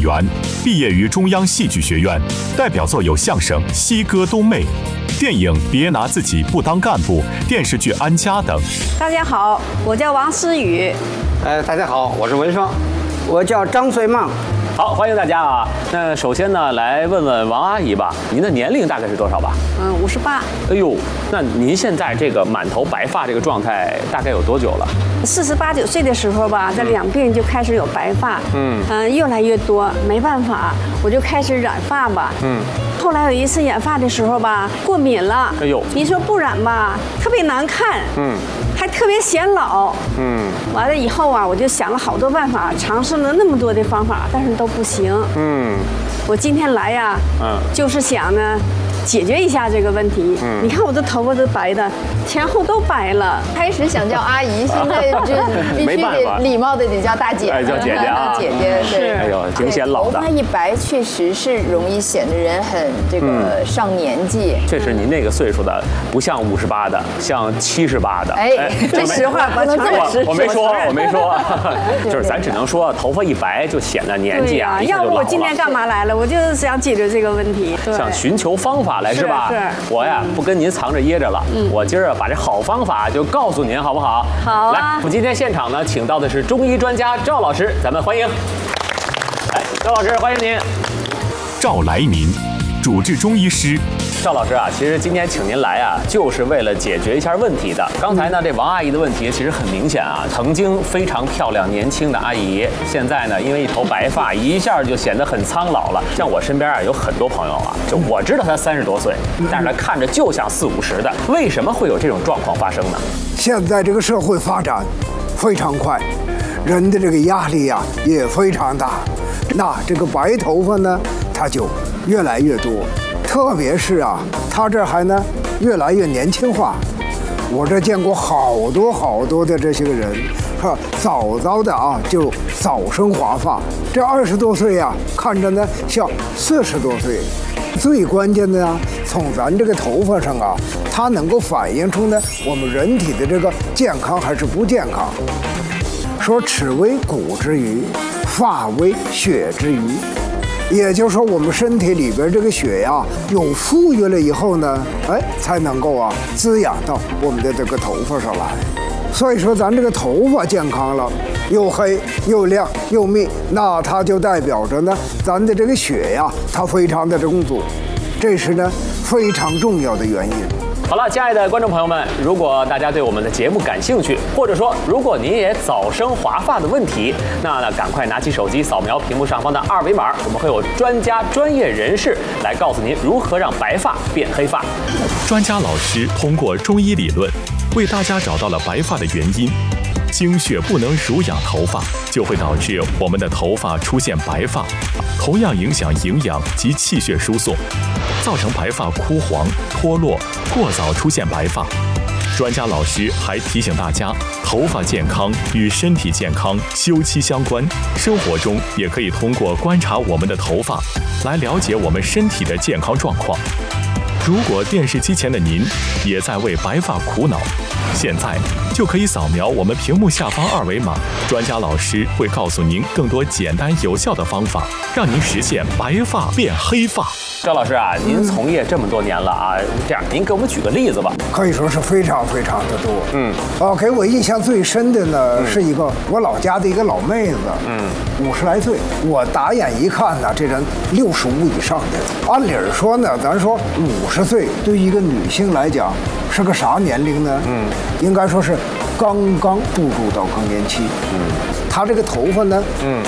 员，毕业于中央戏剧学院，代表作有相声《西歌冬妹》、电影《别拿自己不当干部》、电视剧《安家》等。 大家好，我叫王思雨。 大家好，我是文双。我叫张穗梦。 好，欢迎大家啊！那首先呢，来问问王阿姨吧，您的年龄大概是多少吧 ？58。 哎呦，那您现在这个满头白发这个状态大概有多久了 ？48、9岁的时候吧，这两鬓就开始有白发，越来越多，没办法，我就开始染发吧，后来有一次染发的时候吧，过敏了， 哎呦， 你说不染吧，特别难看，还特别显老，完了以后啊，我就想了好多办法，尝试了那么多的方法，但是都不行，我今天来呀，就是想呢，解决一下这个问题。你看我的头发都白的，前后都白了。 开始想叫阿姨，现在就必须得礼貌的得叫大姐， 叫姐姐啊， 姐姐是。 哎呦，挺显老的。 头发一白，确实是容易显得人很这个上年纪。 确实，您那个岁数的不像58的，像78的。 这实话不能这么说。 我没说，就是咱只能说头发一白就显得年纪啊。 要不我今天干嘛来了？我就是想解决这个问题。 想寻求方法来是吧？ 是。 我呀不跟您藏着掖着了，我今儿把这好方法就告诉您，好不好？ 好啊。 来，我们今天现场呢，请到的是中医专家赵老师，咱们欢迎。赵老师，欢迎您。 赵来民，主治中医师。 赵老师啊，其实今天请您来啊，就是为了解决一下问题的。刚才呢，这王阿姨的问题其实很明显啊，曾经非常漂亮年轻的阿姨，现在呢，因为一头白发，一下就显得很苍老了。像我身边啊，有很多朋友啊，就我知道他30多岁，但是他看着就像40、50的，为什么会有这种状况发生呢？ 现在这个社会发展非常快，人的这个压力呀也非常大，那这个白头发呢，它就越来越多。特别是啊，他这还呢越来越年轻化。我这见过好多的这些个人，早的啊就早生华发。这20多岁呀，看着呢像40多岁。最关键的呢，从咱这个头发上啊，它能够反映出呢我们人体的这个健康还是不健康。说齿为骨之余，发为血之余。也就是说，我们身体里边这个血呀，有富裕了以后呢，才能够啊滋养到我们的这个头发上来。所以说，咱这个头发健康了，又黑又亮又密，那它就代表着呢，咱的这个血呀，它非常的充足，这是呢非常重要的原因。 好了，亲爱的观众朋友们，如果大家对我们的节目感兴趣，或者说如果您也早生华发的问题，那赶快拿起手机扫描屏幕上方的2维码，我们会有专家专业人士来告诉您如何让白发变黑发。 专家老师通过中医理论为大家找到了白发的原因。经血不能濡养头发，就会导致我们的头发出现白发，同样影响营养及气血输送，造成白发枯黄、脱落，过早出现白发。专家老师还提醒大家，头发健康与身体健康休戚相关，生活中也可以通过观察我们的头发来了解我们身体的健康状况。如果电视机前的您也在为白发苦恼，现在就可以扫描我们屏幕下方2维码，专家老师会告诉您更多简单有效的方法，让您实现白发变黑发。 赵老师啊，您从业这么多年了啊，这样您给我们举个例子吧。 可以说是非常的多。给我印象最深的呢，是一个我老家的一个老妹子，50来岁，我打眼一看呢，这人65以上的。按理说呢，咱说50岁对于一个女性来讲是个啥年龄呢？应该说是刚刚步入到更年期。她这个头发呢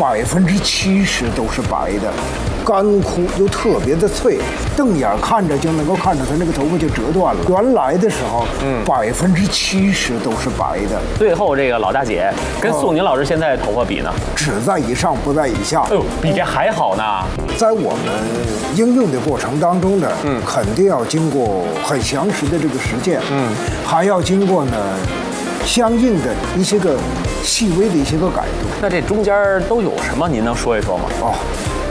，70%都是白的。干枯又特别的脆，瞪眼看着就能够看着它那个头发就折断了。原来的时候，70%都是白的。 最后这个老大姐跟宋宁老师现在头发比呢？ 只在以上不在以下。 哎呦，比这还好呢。 在我们应用的过程当中呢，肯定要经过很详实的这个实践，还要经过呢相应的一些个细微的一些个改动。 那这中间都有什么？您能说一说吗？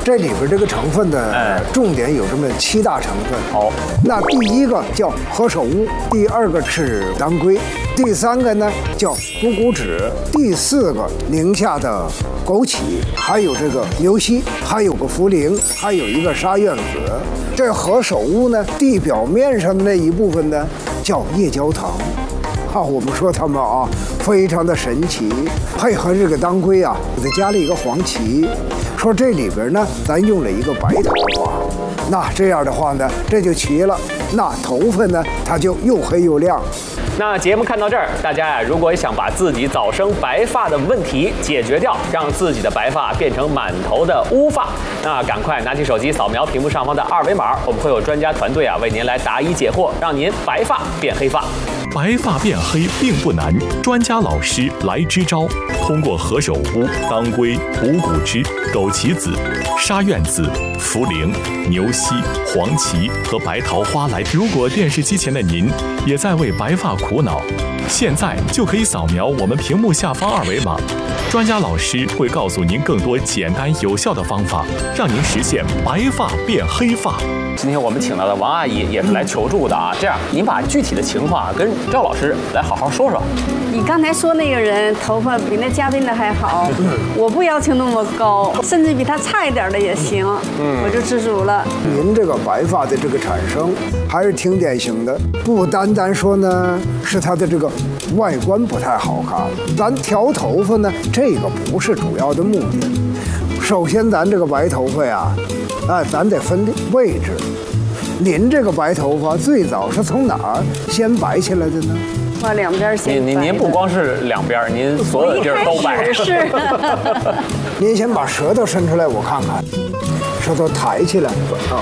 这里边这个成分的重点有这么7大成分。 好， 那第一个叫何首乌，第二个是当归，第3个呢叫乌骨脂，第4个宁夏的枸杞，还有这个牛膝，还有个茯苓，还有一个沙苑子。这何首乌呢，地表面上的那一部分呢叫夜焦糖。我们说它们啊，非常的神奇。配合这个当归啊，给它加了一个黄芪，说这里边呢，咱用了一个白头发。那这样的话呢，这就齐了。那头发呢，它就又黑又亮。 那节目看到这儿，大家呀，如果想把自己早生白发的问题解决掉，让自己的白发变成满头的乌发，那赶快拿起手机扫描屏幕上方的2维码，我们会有专家团队为您来答疑解惑，让您白发变黑发。 白发变黑并不难，专家老师来支招。通过何首乌、当归、五谷汁、枸杞子、沙苑子、茯苓、牛膝、黄芪和白桃花来。如果电视机前的您也在为白发苦恼，现在就可以扫描我们屏幕下方2维码，专家老师会告诉您更多简单有效的方法，让您实现白发变黑发。 今天我们请到的王阿姨也是来求助的啊。这样，您把具体的情况跟赵老师来好好说说。 你刚才说那个人头发比那嘉宾的还好，我不要求那么高，甚至比他差一点的也行，我就知足了。 您这个白发的这个产生还是挺典型的，不单单说呢是他的这个外观不太好看，咱调头发呢这个不是主要的目的。首先咱这个白头发呀，咱得分位置。您这个白头发最早是从哪儿先白起来的呢？ 往两边先白。 您不光是两边，您所有的地儿都白。 是。 您先把舌头伸出来，我看看，舌头抬起来啊。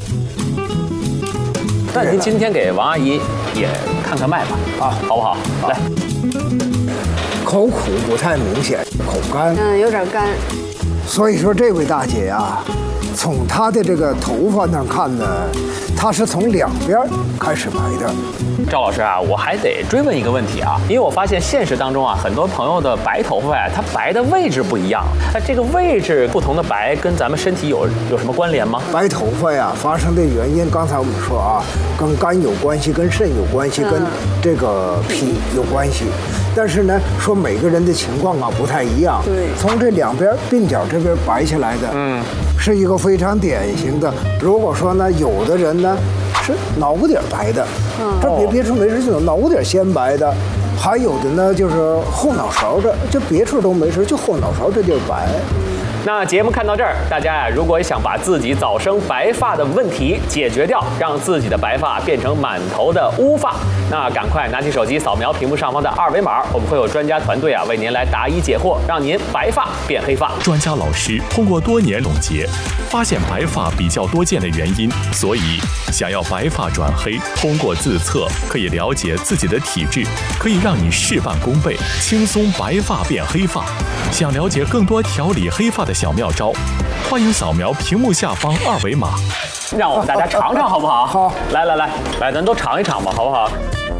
那您今天给王阿姨也看看脉吧，好不好？来， 口苦不太明显，口干， 有点干。 所以说这位大姐呀，从她的这个头发那看呢，她是从两边开始白的。 赵老师啊，我还得追问一个问题啊，因为我发现现实当中啊，很多朋友的白头发呀，它白的位置不一样。那这个位置不同的白，跟咱们身体有什么关联吗？ 白头发呀，发生的原因，刚才我们说啊，跟肝有关系，跟肾有关系，跟这个脾有关系。但是呢，说每个人的情况啊不太一样。 对， 从这两边鬓角这边白下来的，是一个非常典型的。如果说呢，有的人呢是脑瓜顶白的，这别处没事，就脑瓜顶先白的；还有的呢就是后脑勺这，就别处都没事，就后脑勺这地儿白。 那节目看到这儿，大家呀，如果想把自己早生白发的问题解决掉，让自己的白发变成满头的乌发，那赶快拿起手机扫描屏幕上方的二维码，我们会有专家团队啊为您来答疑解惑，让您白发变黑发。 专家老师通过多年总结，发现白发比较多见的原因，所以想要白发转黑，通过自测可以了解自己的体质，可以让你事半功倍，轻松白发变黑发。想了解更多调理黑发的小妙招，欢迎扫描屏幕下方二维码， 让我们大家尝尝好不好？ 好， 来，咱都尝一尝吧，好不好？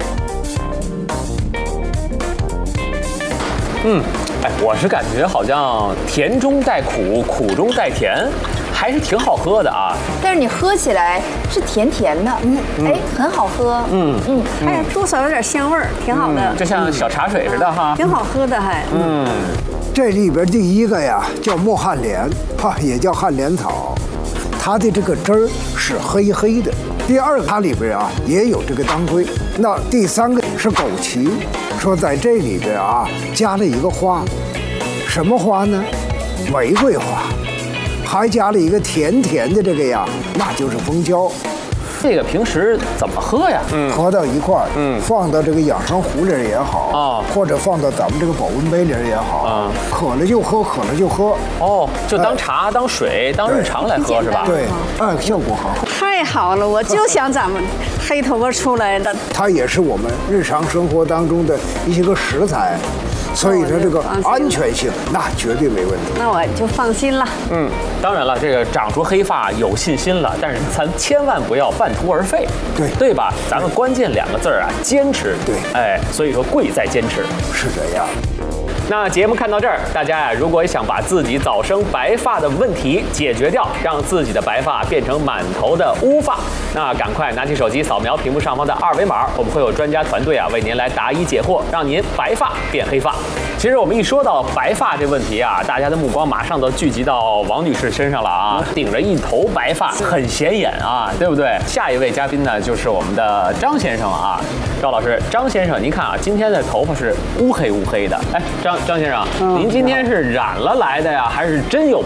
我是感觉好像甜中带苦，苦中带甜，还是挺好喝的啊。 但是你喝起来是甜甜的，很好喝， 哎，多少有点香味儿，挺好的， 就像小茶水似的哈， 挺好喝的还。 这里边第一个呀叫墨旱莲，也叫旱莲草，它的这个汁儿是黑黑的。第二个它里边啊也有这个当归。那第三个是枸杞，说在这里边啊加了一个花，什么花呢？玫瑰花，还加了一个甜甜的这个呀，那就是蜂胶。 这个平时怎么喝呀？ 合到一块儿，放到这个养生壶里也好，或者放到咱们这个保温杯里也好，渴了就喝，渴了就喝。 就当茶、当水、当日常来喝是吧？ 对，效果很好。 太好了，我就想咱们黑头发出来的。 它也是我们日常生活当中的一些个食材。所以说这个安全性那绝对没问题， 那我就放心了。 当然了，这个长出黑发有信心了，但是咱千万不要半途而废，对吧？咱们关键2个字啊，坚持。对，所以说贵在坚持。 是这样。 那节目看到这儿，大家呀，如果想把自己早生白发的问题解决掉，让自己的白发变成满头的乌发，那赶快拿起手机扫描屏幕上方的2维码，我们会有专家团队啊为您来答疑解惑，让您白发变黑发。其实我们一说到白发这问题啊，大家的目光马上都聚集到王女士身上了啊，顶着一头白发，很显眼啊，对不对？下一位嘉宾呢，就是我们的张先生了啊，赵老师，张先生，您看啊，今天的头发是乌黑的，哎，张先生，您今天是染了来的呀，还是真有